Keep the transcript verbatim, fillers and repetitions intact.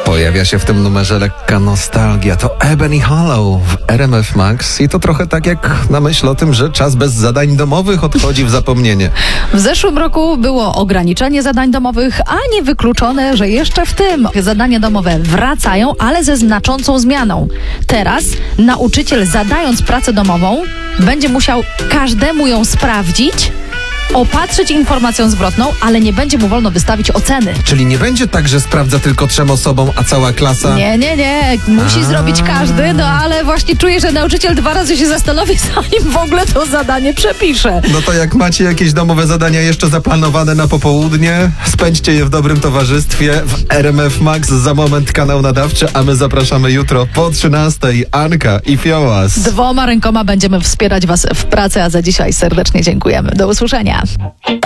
Pojawia się w tym numerze lekka nostalgia. To Ebony Hollow w R M F Max i to trochę tak jak na myśl o tym, że czas bez zadań domowych odchodzi w zapomnienie. W zeszłym roku było ograniczenie zadań domowych, a nie wykluczone, że jeszcze w tym zadania domowe wracają, ale ze znaczącą zmianą. Teraz nauczyciel, zadając pracę domową, będzie musiał każdemu ją sprawdzić, opatrzyć informacją zwrotną, ale nie będzie mu wolno wystawić oceny. Czyli nie będzie tak, że sprawdza tylko trzem osobom, a cała klasa... Nie, nie, nie. Musi A. zrobić każdy, no ale właśnie czuję, że nauczyciel dwa razy się zastanowi, zanim w ogóle to zadanie przepisze. No to jak macie jakieś domowe zadania jeszcze zaplanowane na popołudnie, spędźcie je w dobrym towarzystwie w R M F Max. Za moment kanał nadawczy, a my zapraszamy jutro po trzynastej. Anka i Fiołas. Dwoma rękoma będziemy wspierać Was w pracy, a za dzisiaj serdecznie dziękujemy. Do usłyszenia.